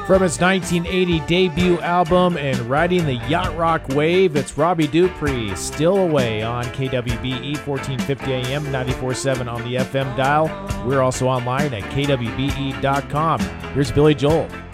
From its 1980 debut album and riding the yacht rock wave, it's Robbie Dupree, Still Away on KWBE 1450 AM, 94.7 on the FM dial. We're also online at kwbe.com. Here's Billy Joel.